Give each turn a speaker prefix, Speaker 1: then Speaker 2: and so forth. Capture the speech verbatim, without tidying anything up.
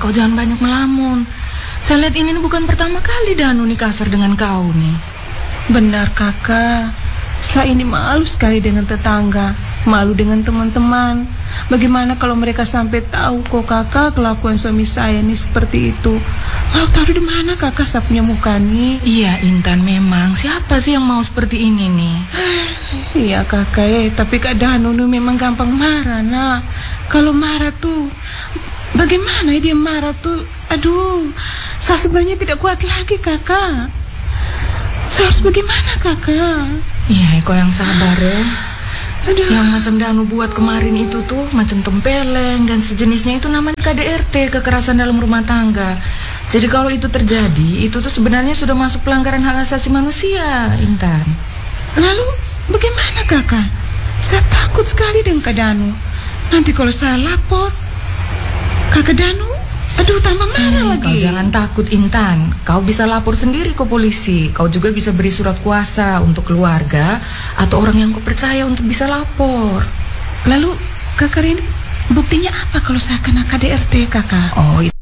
Speaker 1: kau jangan banyak melamun. Saya lihat ini bukan pertama kali Danu nih kasar dengan kau nih.
Speaker 2: Benar kakak, saya ini malu sekali dengan tetangga, malu dengan teman-teman. Bagaimana kalau mereka sampai tahu kok kakak kelakuan suami saya ini seperti itu? Mau taruh di mana kakak saya punya muka nih?
Speaker 1: Iya Intan, memang siapa sih yang mau seperti ini nih?
Speaker 2: Iya kakak ya, tapi Kak Danu memang gampang marah nak. Kalau marah tuh, bagaimana dia marah tuh? Aduh, saya sebenarnya tidak kuat lagi kakak. Saya harus bagaimana kakak?
Speaker 1: Iya, kau yang sabar ya.
Speaker 2: Aduh.
Speaker 1: Yang macam Danu buat kemarin itu tuh macam tempeleng dan sejenisnya itu namanya K D R T, kekerasan dalam rumah tangga. Jadi kalau itu terjadi, itu tuh sebenarnya sudah masuk pelanggaran hak asasi manusia, Intan.
Speaker 2: Lalu bagaimana kakak? Saya takut sekali dengan Kak Danu. Nanti kalau saya lapor Kakak Danu, aduh tambah marah
Speaker 1: hmm,
Speaker 2: lagi.
Speaker 1: Kau jangan takut Intan, kau bisa lapor sendiri ke polisi. Kau juga bisa beri surat kuasa untuk keluarga atau orang yang kau percaya untuk bisa lapor.
Speaker 2: Lalu kakak ini buktinya apa kalau saya kena K D R T kakak?
Speaker 1: Oh, itu